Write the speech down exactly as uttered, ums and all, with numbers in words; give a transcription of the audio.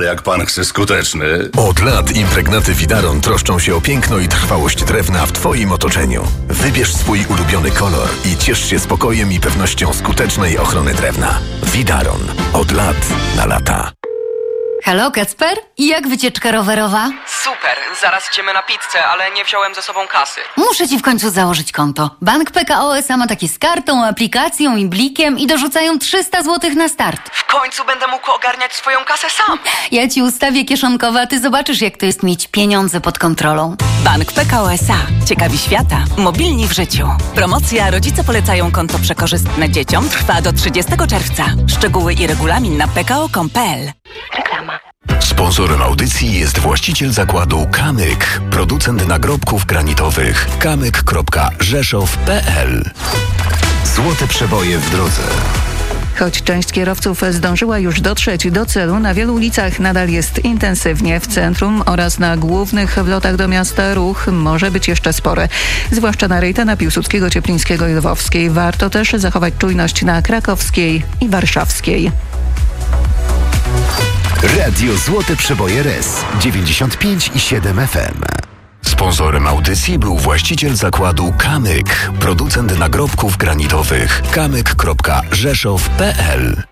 Jak pan chce skuteczny. Od lat impregnaty Widaron troszczą się o piękno i trwałość drewna w Twoim otoczeniu. Wybierz swój ulubiony kolor i ciesz się spokojem i pewnością skutecznej ochrony drewna. Widaron. Od lat na lata. Halo, Kacper? I jak wycieczka rowerowa? Super, zaraz idziemy na pizzę, ale nie wziąłem ze sobą kasy. Muszę ci w końcu założyć konto. Bank P K O S A ma takie z kartą, aplikacją i blikiem i dorzucają trzysta złotych na start. W końcu będę mógł ogarniać swoją kasę sam. Ja ci ustawię kieszonkowe, a ty zobaczysz, jak to jest mieć pieniądze pod kontrolą. Bank P K O S A. Ciekawi świata. Mobilni w życiu. Promocja Rodzice polecają konto przekorzystne dzieciom trwa do trzydziestego czerwca. Szczegóły i regulamin na p k o kropka com kropka p l. Reklama. Sponsorem audycji jest właściciel zakładu Kamyk, producent nagrobków granitowych. kamyk kropka rzeszow kropka p l. Złote przeboje w drodze. Choć część kierowców zdążyła już dotrzeć do celu, na wielu ulicach nadal jest intensywnie. W centrum oraz na głównych wlotach do miasta ruch może być jeszcze spory. Zwłaszcza na Rejtana, Piłsudskiego, Cieplińskiego i Lwowskiej. Warto też zachować czujność na Krakowskiej i Warszawskiej. Radio Złote Przeboje R E S dziewięćdziesiąt pięć i siedem F M. Sponsorem audycji był właściciel zakładu Kamyk, producent nagrobków granitowych. kamyk kropka rzeszow kropka p l.